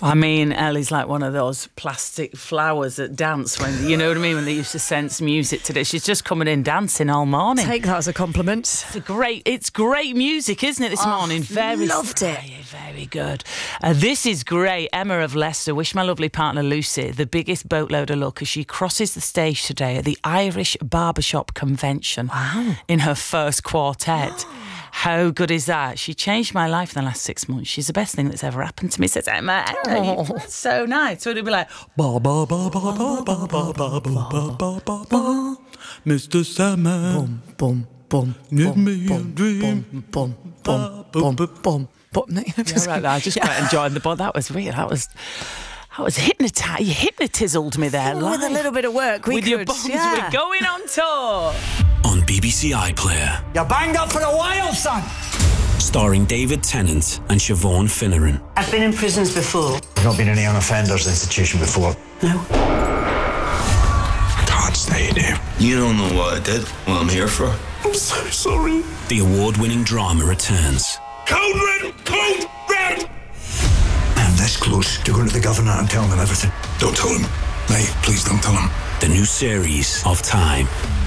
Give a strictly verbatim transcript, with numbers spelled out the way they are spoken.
I mean, Ellie's like one of those plastic flowers that dance when, you know what I mean, when they used to sense music today. She's just coming in dancing all morning. Take that as a compliment. It's a great, it's great music, isn't it, this oh, morning? Very loved it. Very, very good. Uh, this is great. Emma of Leicester, wish my lovely partner Lucy the biggest boatload of luck as she crosses the stage today at the Irish Barbershop Convention. Wow. In her first quartet. How good is that? She changed my life in the last six months. She's the best thing that's ever happened to me. Says Emma, Emma, you're so nice. So it'd be like, ba ba ba ba ba ba ba ba ba ba ba ba, Mister Sandman, boom, boom, boom, give boom, me a boom, dream, boom, boom, boom, boom, boom, boom. Yeah, right, I just quite enjoyed the ball. That was real. That was. I was hypnotised. You hypnotised me there. With a little bit of work, we With could. your bombs, yeah. we're going on tour. On B B C iPlayer. You're banged up for a while, son. Starring David Tennant and Siobhan Finneran. I've been in prisons before. You've not been in an offenders institution before. No. Can't stay here. You don't know what I did, what I'm here for. I'm so sorry. The award-winning drama returns. Code red! Code red! I'm this close to going to the governor and telling him everything. Don't tell him. Mate, please don't tell him. The new series of Time.